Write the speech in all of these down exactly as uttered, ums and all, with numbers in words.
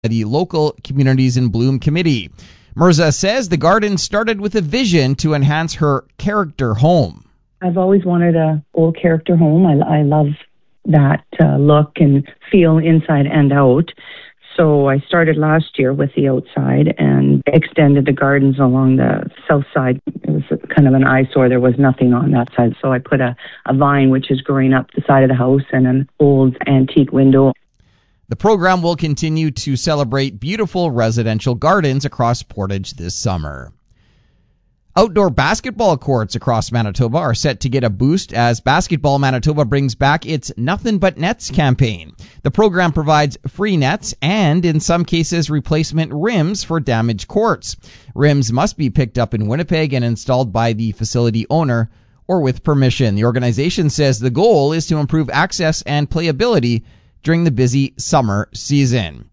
the local Communities in Bloom Committee. Mirza says the garden started with a vision to enhance her character home. I've always wanted a old character home. I, I love that uh, look and feel inside and out. So I started last year with the outside and extended the gardens along the south side. It was kind of an eyesore. There was nothing on that side. So I put a, a vine, which is growing up the side of the house, and an old antique window. The program will continue to celebrate beautiful residential gardens across Portage this summer. Outdoor basketball courts across Manitoba are set to get a boost as Basketball Manitoba brings back its Nothing But Nets campaign. The program provides free nets and, in some cases, replacement rims for damaged courts. Rims must be picked up in Winnipeg and installed by the facility owner or with permission. The organization says the goal is to improve access and playability during the busy summer season.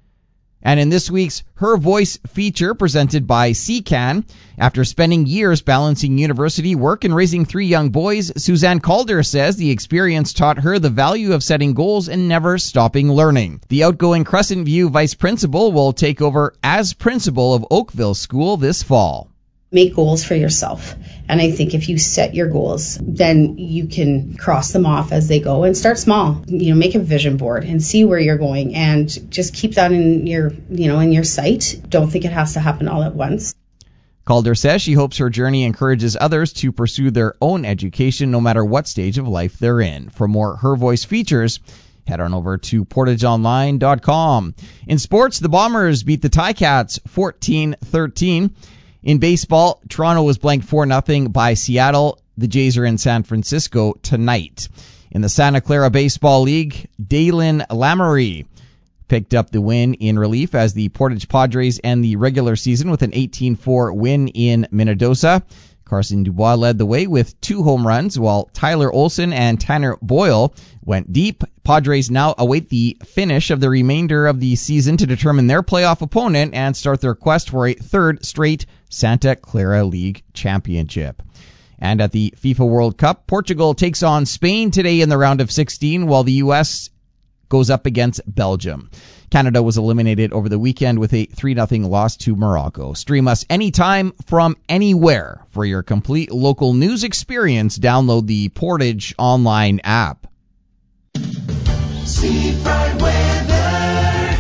And in this week's Her Voice feature presented by C C A N, after spending years balancing university work and raising three young boys, Suzanne Calder says the experience taught her the value of setting goals and never stopping learning. The outgoing Crescent View vice principal will take over as principal of Oakville School this fall. Make goals for yourself. And I think if you set your goals, then you can cross them off as they go and start small. You know, make a vision board and see where you're going and just keep that in your, you know, in your sight. Don't think it has to happen all at once. Calder says she hopes her journey encourages others to pursue their own education no matter what stage of life they're in. For more Her Voice features, head on over to portage online dot com. In sports, the Bombers beat the Ticats fourteen thirteen. In baseball, Toronto was blanked four nothing by Seattle. The Jays are in San Francisco tonight. In the Santa Clara Baseball League, Dalen Lamery picked up the win in relief as the Portage Padres end the regular season with an eighteen four win in Minnedosa. Carson Dubois led the way with two home runs, while Tyler Olson and Tanner Boyle went deep. Padres now await the finish of the remainder of the season to determine their playoff opponent and start their quest for a third straight Santa Clara League championship. And at the FIFA World Cup, Portugal takes on Spain today in the round of sixteen, while the U S goes up against Belgium. Canada was eliminated over the weekend with a three nothing loss to Morocco. Stream us anytime from anywhere. For your complete local news experience, download the Portage online app. Seafront weather.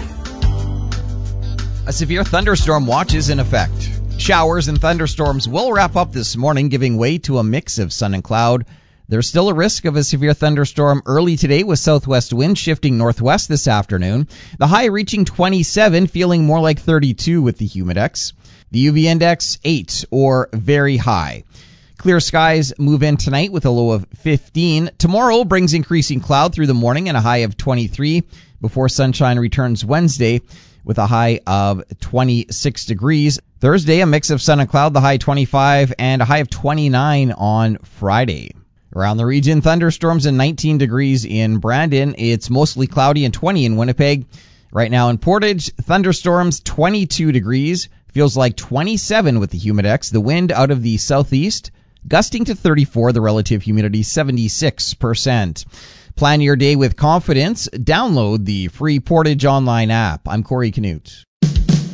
A severe thunderstorm watch is in effect. Showers and thunderstorms will wrap up this morning, giving way to a mix of sun and cloud. There's still a risk of a severe thunderstorm early today with southwest winds shifting northwest this afternoon. The high reaching twenty-seven, feeling more like thirty-two with the humidex. The U V index, eight or very high. Clear skies move in tonight with a low of fifteen. Tomorrow brings increasing cloud through the morning and a high of twenty-three before sunshine returns Wednesday with a high of twenty-six degrees. Thursday, a mix of sun and cloud, the high twenty-five and a high of twenty-nine on Friday. Around the region, thunderstorms and nineteen degrees in Brandon. It's mostly cloudy and twenty in Winnipeg. Right now in Portage, thunderstorms, twenty-two degrees. Feels like twenty-seven with the humidex. The wind out of the southeast, gusting to thirty-four. The relative humidity, seventy-six percent. Plan your day with confidence. Download the free Portage online app. I'm Corey Canute.